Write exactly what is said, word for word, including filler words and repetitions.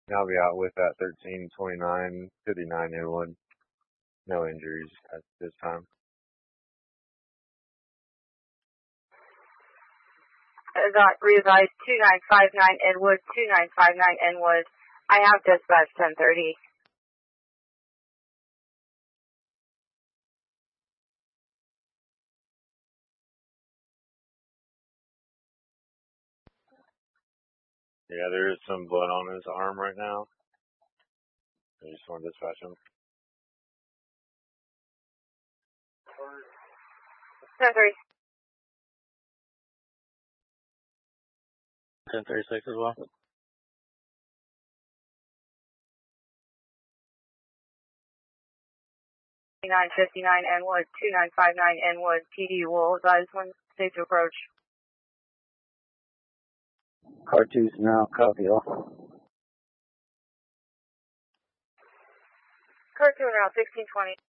And I'll be out with that thirteen twenty-nine fifty-nine Inwood. No injuries at this time. I got revised two nine five nine Inwood, two nine five nine Inwood. I have dispatch ten thirty. Yeah, there is some blood on his arm right now. I just want to dispatch him. ten thirty. ten thirty-six as well. nine fifty-nine Inwood, two nine five nine Inwood, P D will advise when safe to approach. Car two's now, copy all. Car two now, sixteen twenty.